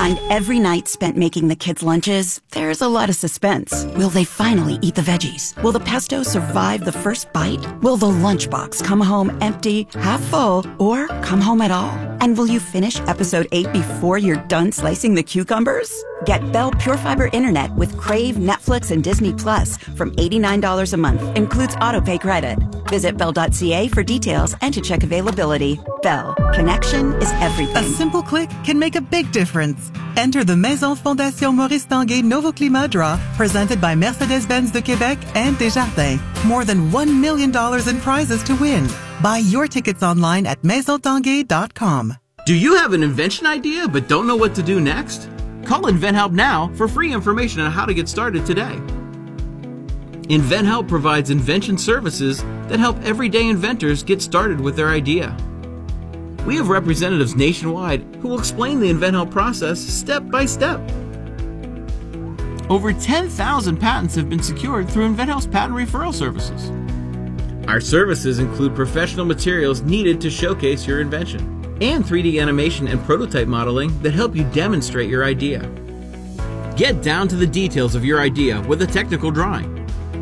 Behind every night spent making the kids' lunches, there's a lot of suspense. Will they finally eat the veggies? Will the pesto survive the first bite? Will the lunchbox come home empty, half full, or come home at all? And will you finish episode 8 before you're done slicing the cucumbers? Get Bell Pure Fiber Internet with Crave, Netflix, and Disney Plus from $89 a month. Includes autopay credit. Visit Bell.ca for details and to check availability. Bell. Connection is everything. A simple click can make a big difference. Enter the Maison Fondation Maurice Tanguay Nouveau Climat Draw, presented by Mercedes-Benz de Québec and Desjardins. More than $1 million in prizes to win. Buy your tickets online at maisontanguay.com. Do you have an invention idea but don't know what to do next? Call InventHelp now for free information on how to get started today. InventHelp provides invention services that help everyday inventors get started with their idea. We have representatives nationwide who will explain the InventHelp process step by step. Over 10,000 patents have been secured through InventHelp's patent referral services. Our services include professional materials needed to showcase your invention, and 3D animation and prototype modeling that help you demonstrate your idea. Get down to the details of your idea with a technical drawing.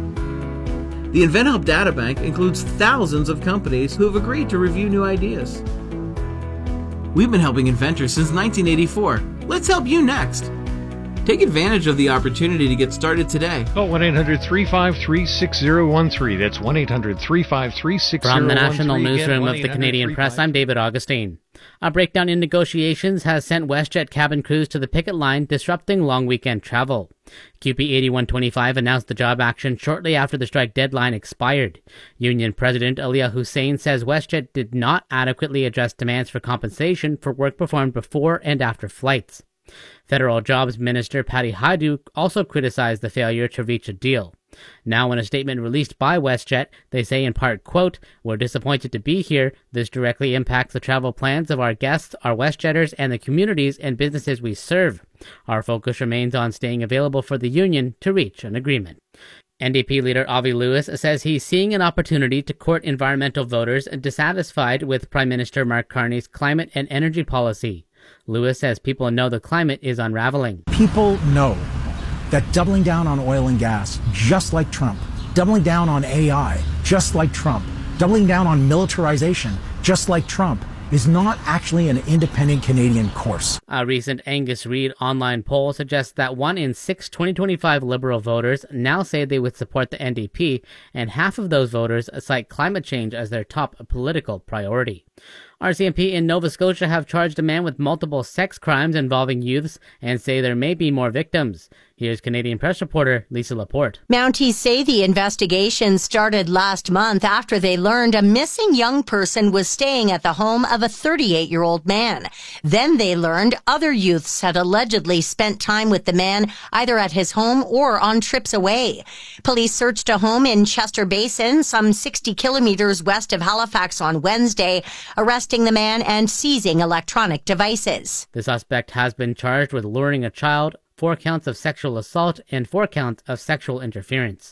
The InventHelp Databank includes thousands of companies who have agreed to review new ideas. We've been helping inventors since 1984. Let's help you next. Take advantage of the opportunity to get started today. Call 1-800-353-6013. That's 1-800-353-6013. From the National Newsroom of the Canadian Press, I'm David Augustine. A breakdown in negotiations has sent WestJet cabin crews to the picket line, disrupting long weekend travel. QP 8125 announced the job action shortly after the strike deadline expired. Union President Aliyah Hussein says WestJet did not adequately address demands for compensation for work performed before and after flights. Federal Jobs Minister Patty Hajdu also criticized the failure to reach a deal. Now, in a statement released by WestJet, they say in part, quote, "We're disappointed to be here. This directly impacts the travel plans of our guests, our WestJetters, and the communities and businesses we serve. Our focus remains on staying available for the union to reach an agreement." NDP leader Avi Lewis says he's seeing an opportunity to court environmental voters dissatisfied with Prime Minister Mark Carney's climate and energy policy. Lewis says people know the climate is unraveling. People know that doubling down on oil and gas, just like Trump, doubling down on AI, just like Trump, doubling down on militarization, just like Trump, is not actually an independent Canadian course. A recent Angus Reid online poll suggests that 1 in 6 2025 Liberal voters now say they would support the NDP, and half of those voters cite climate change as their top political priority. RCMP in Nova Scotia have charged a man with multiple sex crimes involving youths and say there may be more victims. Here's Canadian Press reporter Lisa Laporte. Mounties say the investigation started last month after they learned a missing young person was staying at the home of a 38-year-old man. Then they learned other youths had allegedly spent time with the man either at his home or on trips away. Police searched a home in Chester Basin, some 60 kilometers west of Halifax on Wednesday, arresting the man and seizing electronic devices. The suspect has been charged with luring a child, 4 counts of sexual assault, and 4 counts of sexual interference.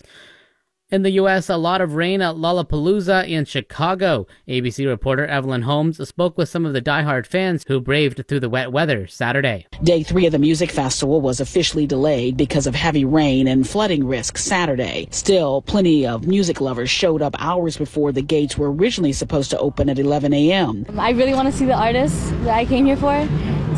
In the U.S., a lot of rain at Lollapalooza in Chicago. ABC reporter Evelyn Holmes spoke with some of the diehard fans who braved through the wet weather Saturday. Day 3 of the music festival was officially delayed because of heavy rain and flooding risk Saturday. Still, plenty of music lovers showed up hours before the gates were originally supposed to open at 11 a.m. I really want to see the artists that I came here for.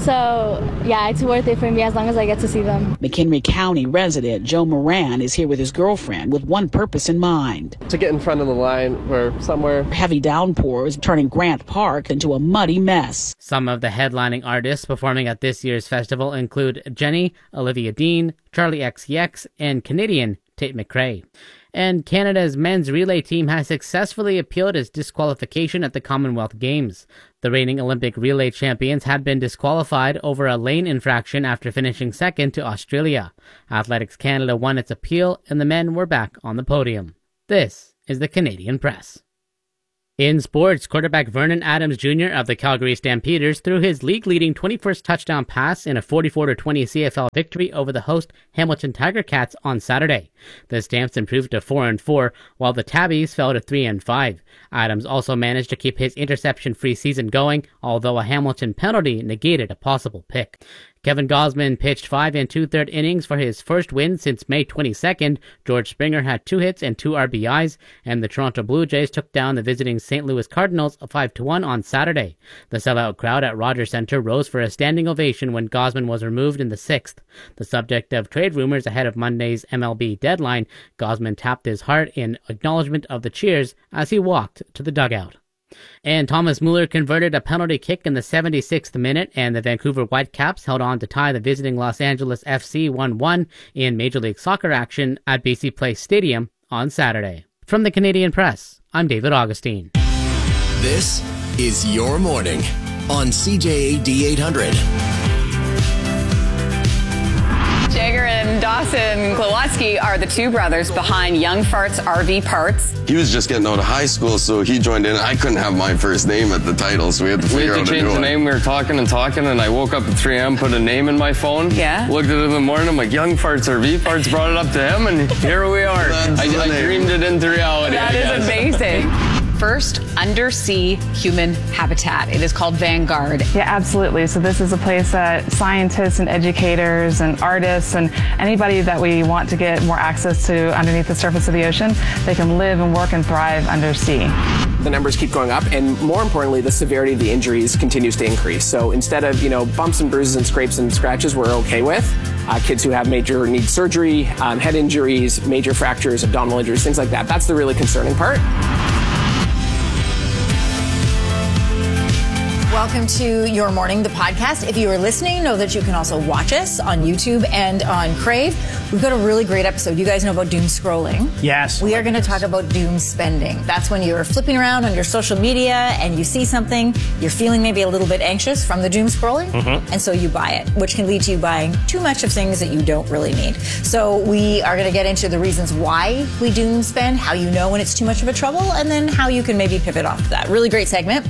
So, yeah, it's worth it for me as long as I get to see them. McHenry County resident Joe Moran is here with his girlfriend with one purpose in mind. To get in front of the line or somewhere. Heavy downpours turning Grant Park into a muddy mess. Some of the headlining artists performing at this year's festival include Jenny, Olivia Dean, Charlie XCX, and Canadian Tate McRae. And Canada's men's relay team has successfully appealed its disqualification at the Commonwealth Games. The reigning Olympic relay champions had been disqualified over a lane infraction after finishing second to Australia. Athletics Canada won its appeal, and the men were back on the podium. This is the Canadian Press. In sports, quarterback Vernon Adams Jr. of the Calgary Stampeders threw his league-leading 21st touchdown pass in a 44-20 CFL victory over the host Hamilton Tiger Cats on Saturday. The Stamps improved to 4-4, while the Tabbies fell to 3-5. Adams also managed to keep his interception-free season going, although a Hamilton penalty negated a possible pick. Kevin Gausman pitched 5 2/3 innings for his first win since May 22nd. George Springer had 2 hits and 2 RBIs, and the Toronto Blue Jays took down the visiting St. Louis Cardinals 5-1 on Saturday. The sellout crowd at Rogers Centre rose for a standing ovation when Gausman was removed in the 6th. The subject of trade rumors ahead of Monday's MLB deadline, Gausman tapped his heart in acknowledgement of the cheers as he walked to the dugout. And Thomas Muller converted a penalty kick in the 76th minute, and the Vancouver Whitecaps held on to tie the visiting Los Angeles FC 1-1 in Major League Soccer action at BC Place Stadium on Saturday. From the Canadian Press, I'm David Augustine. This is Your Morning on CJAD 800. Jagger and Dawson Glowatsky are the two brothers behind Young Farts RV Parts. He was just getting out of high school, so he joined in. I couldn't have my first name at the title, so we had to figure out a new one. We had to change the name. We were talking, and I woke up at 3 a.m., put a name in my phone. Yeah. Looked at it in the morning. I'm like, Young Farts RV Parts, brought it up to him, and here we are. I dreamed it into reality. That is amazing. First undersea human habitat. It is called Vanguard. Yeah, absolutely. So this is a place that scientists and educators and artists and anybody that we want to get more access to underneath the surface of the ocean, they can live and work and thrive undersea. The numbers keep going up, and more importantly, the severity of the injuries continues to increase. So instead of, bumps and bruises and scrapes and scratches we're okay with, kids who have need surgery, head injuries, major fractures, abdominal injuries, things like that. That's the really concerning part. Welcome to Your Morning, the podcast. If you are listening, know that you can also watch us on YouTube and on Crave. We've got a really great episode. You guys know about doom scrolling. Yes. We are going to talk about doom spending. That's when you're flipping around on your social media and you see something, you're feeling maybe a little bit anxious from the doom scrolling, and so you buy it, which can lead to you buying too much of things that you don't really need. So we are going to get into the reasons why we doom spend, how you know when it's too much of a trouble, and then how you can maybe pivot off to that. Really great segment.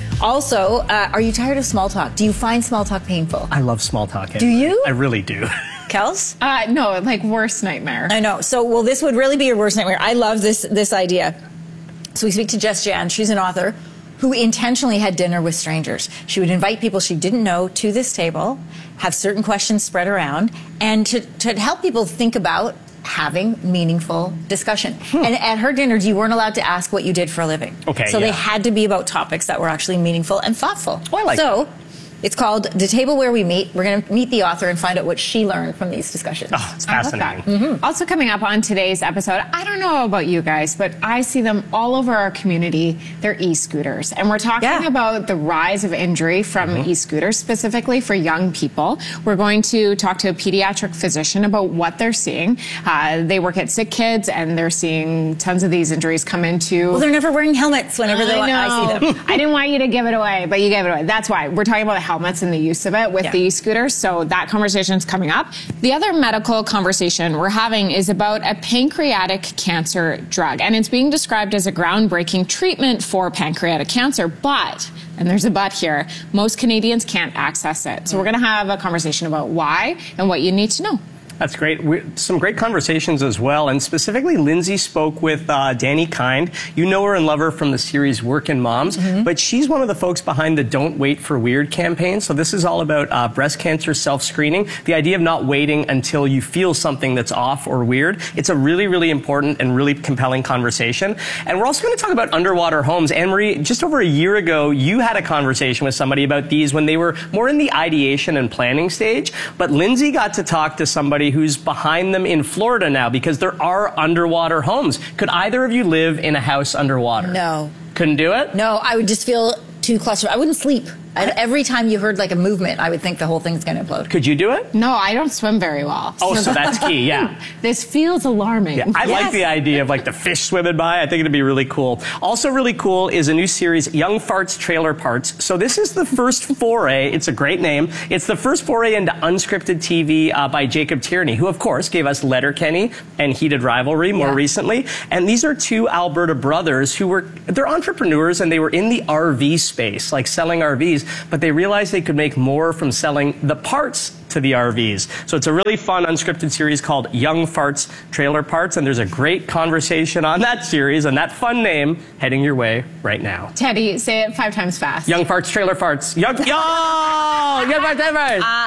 Also, are you tired of small talk? Do you find small talk painful? I love small talk. Do you? I really do. Kels? No, like worst nightmare. I know. So, well, this would really be your worst nightmare. I love this idea. So we speak to Jess Jan. She's an author who intentionally had dinner with strangers. She would invite people she didn't know to this table, have certain questions spread around, and to help people think about having meaningful discussion. And at her dinners, you weren't allowed to ask what you did for a living. Okay. So they had to be about topics that were actually meaningful and thoughtful. Oh, I like that. It's called The Table Where We Meet. We're going to meet the author and find out what she learned from these discussions. Oh, it's fascinating. Also coming up on today's episode, I don't know about you guys, but I see them all over our community. They're e-scooters. And we're talking about the rise of injury from e-scooters, specifically for young people. We're going to talk to a pediatric physician about what they're seeing. They work at Sick Kids, and they're seeing tons of these injuries come into... Well, they're never wearing helmets whenever I see them. I didn't want you to give it away, but you gave it away. That's why. We're talking about helmets and the use of it with the e-scooters. So that conversation is coming up. The other medical conversation we're having is about a pancreatic cancer drug. And it's being described as a groundbreaking treatment for pancreatic cancer. But, and there's a but here, most Canadians can't access it. So we're going to have a conversation about why and what you need to know. That's great. Some great conversations as well. And specifically, Lindsay spoke with Danny Kind. You know her and love her from the series Workin' Moms, but she's one of the folks behind the Don't Wait for Weird campaign. So this is all about breast cancer self-screening, the idea of not waiting until you feel something that's off or weird. It's a really, really important and really compelling conversation. And we're also going to talk about underwater homes. Anne-Marie, just over a year ago, you had a conversation with somebody about these when they were more in the ideation and planning stage. But Lindsay got to talk to somebody who's behind them in Florida now, because there are underwater homes. Could either of you live in a house underwater? No. Couldn't do it? No, I would just feel too claustrophobic. I wouldn't sleep. Every time you heard like a movement, I would think the whole thing's going to implode. Could you do it? No, I don't swim very well. Oh, so that's key, yeah. This feels alarming. Yeah, I like the idea of like the fish swimming by. I think it'd be really cool. Also really cool is a new series, Young Farts Trailer Parts. So this is the first foray. It's a great name. It's the first foray into unscripted TV by Jacob Tierney, who of course gave us Letterkenny and Heated Rivalry more recently. And these are two Alberta brothers who they're entrepreneurs, and they were in the RV space, like selling RVs, but they realized they could make more from selling the parts to the RVs. So it's a really fun unscripted series called Young Farts Trailer Parts, and there's a great conversation on that series and that fun name heading your way right now. Teddy, say it 5 times fast. Young Farts Trailer Farts. Young Farts Trailer Farts.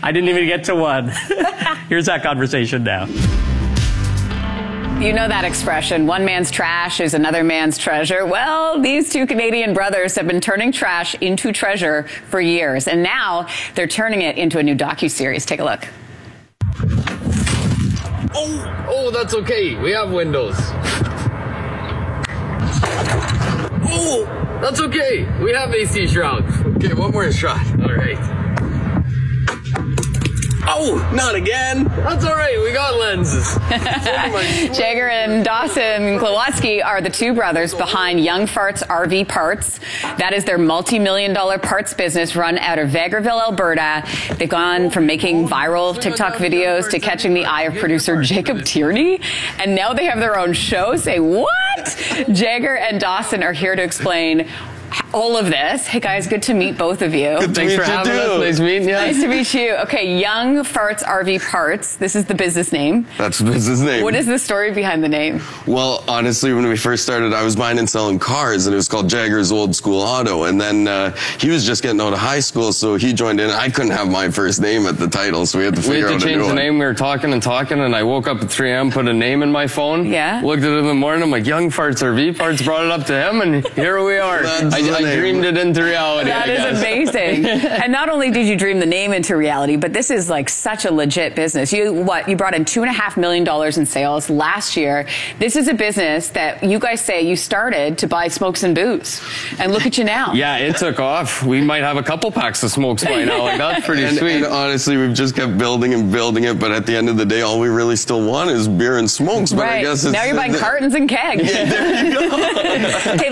I didn't even get to one. Here's that conversation now. You know that expression, one man's trash is another man's treasure. Well, these two Canadian brothers have been turning trash into treasure for years, and now they're turning it into a new docuseries. Take a look. Oh, that's okay. We have windows. Oh, that's okay. We have AC shrouds. Okay, one more shot. All right. Oh, not again. That's all right. We got lenses. Jagger and Dawson Klowatsky are the two brothers behind Young Farts RV Parts. That is their multi-million-dollar parts business run out of Vegreville, Alberta. They've gone from making viral TikTok videos to catching the eye of producer Jacob Tierney. And now they have their own show. Say what? Jagger and Dawson are here to explain all of this. Hey guys, good to meet both of you. Thanks for having us. Nice meeting you. Nice to meet you. Okay, Young Farts RV Parts. This is the business name. That's the business name. What is the story behind the name? Well, honestly, when we first started, I was buying and selling cars, and it was called Jagger's Old School Auto. And then he was just getting out of high school, so he joined in. I couldn't have my first name at the title, so we had to figure out a new one. We had to change the name. We were talking, and I woke up at 3 a.m., put a name in my phone. Yeah. Looked at it in the morning. I'm like, Young Farts RV Parts, brought it up to him, and here we are. I dreamed it into reality. That is amazing. And not only did you dream the name into reality, but this is like such a legit business. You brought in $2.5 million in sales last year. This is a business that you guys say you started to buy smokes and booze. And look at you now. Yeah, it took off. We might have a couple packs of smokes by now. Like, that's pretty sweet. And honestly, we've just kept building and building it, but at the end of the day, all we really still want is beer and smokes. But right. I guess it's, now you're buying cartons and kegs. Yeah, there you go. Okay,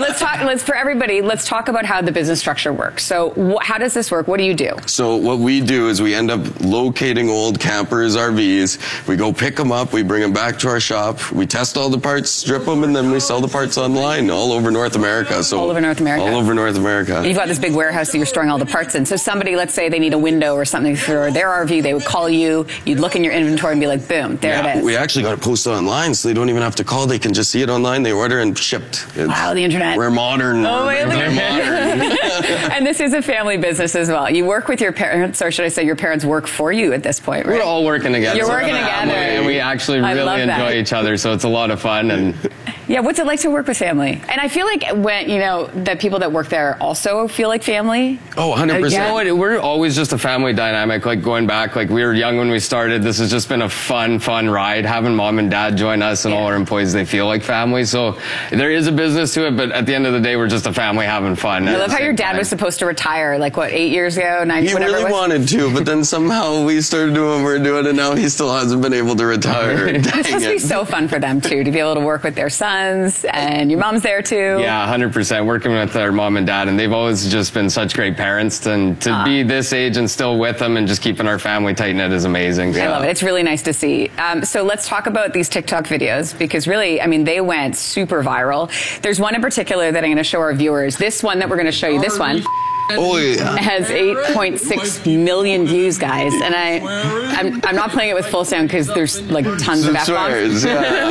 let's talk about how the business structure works. So how does this work? What do you do? So what we do is we end up locating old campers, RVs. We go pick them up. We bring them back to our shop. We test all the parts, strip them, and then we sell the parts online all over North America. So all over North America? All over North America. And you've got this big warehouse that you're storing all the parts in. So somebody, let's say they need a window or something for their RV, they would call you, you'd look in your inventory and be like, boom, there it is. We actually got it posted online, so they don't even have to call. They can just see it online. They order and shipped. Wow, the internet. We're modern. Oh, wait, look at modern. And this is a family business as well. You work with your parents, or should I say your parents work for you at this point, right? We're all working together. You're working together. And we actually really enjoy each other, so it's a lot of fun. And yeah, what's it like to work with family? And I feel like when, that people that work there also feel like family. Oh, 100%. You know what? We're always just a family dynamic, like going back, like we were young when we started. This has just been a fun ride. Having mom and dad join us and all our employees, they feel like family. So there is a business to it, but at the end of the day, we're just a family having fun. I love how your dad was supposed to retire, 8 years ago, 9 He really wanted to, but then somehow we started doing what we're doing, and now he still hasn't been able to retire. This must be so fun for them, too, to be able to work with their sons, and your mom's there, too. Yeah, 100%. Working with their mom and dad, and they've always just been such great parents, and to be this age and still with them and just keeping our family tight-knit is amazing. I love it. It's really nice to see. So let's talk about these TikTok videos, because really, they went super viral. There's one in particular that I'm going to show our viewers. This one that we're going to show you, this one. Oh, yeah. It has 8.6 million views, guys, and I'm not playing it with full sound because there's tons of F-bombs.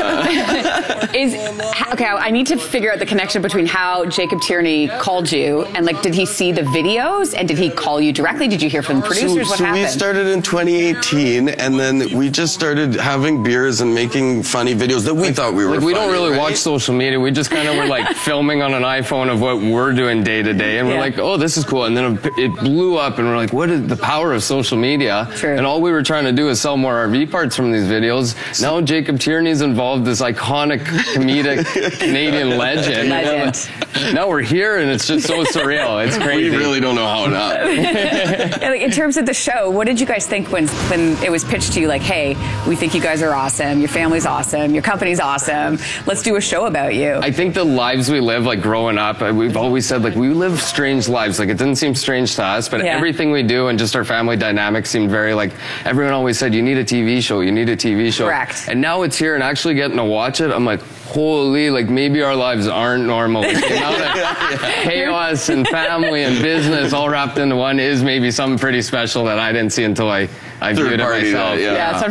Yeah. Okay, I need to figure out the connection between how Jacob Tierney called you and did he see the videos and did he call you directly? Did you hear from the producers? What happened? We started in 2018, and then we just started having beers and making funny videos that we thought we were. We don't really watch social media. We just kind of were filming on an iPhone of what we're doing day to day, and we're like, oh, this is cool. And then it blew up, and we're like, what is the power of social media? True. And all we were trying to do is sell more RV parts from these videos. Now Jacob Tierney's involved, this iconic comedic Canadian legend. Now we're here, and it's just so surreal. It's crazy. We really don't know how it happened. In terms of the show, what did you guys think when it was pitched to you? Hey, we think you guys are awesome. Your family's awesome. Your company's awesome. Let's do a show about you. I think the lives we live, growing up, we've always said, we live strange lives. It didn't seem strange to us, but everything we do and just our family dynamic seemed very everyone always said, you need a TV show, you need a TV show. Correct. And now it's here, and actually getting to watch it, I'm like, holy, maybe our lives aren't normal. The amount of chaos and family and business all wrapped into one is maybe something pretty special that I didn't see until I viewed it myself. Yeah,